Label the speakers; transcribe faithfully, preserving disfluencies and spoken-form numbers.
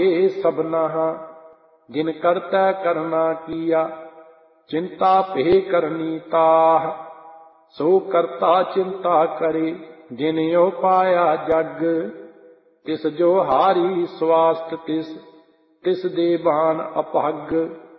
Speaker 1: ਇਹ ਸਭਨਾ ਜਿਨ ਕਰਤੈ ਕਰਨਾ ਕੀਆ, ਚਿੰਤਾ ਭੇ ਕਰਨੀ ਤਾਹ। ਸੋ ਕਰਤਾ ਚਿੰਤਾ ਕਰੇ ਜਿਨਿ ਪਾਇਆ ਜਗ, ਤਿਸ ਜੋ ਹਾਰੀ ਸਵਾਸਤ ਤਿਸ, ਤਿਸ ਦੇ ਬਾਨ ਅਭਗ।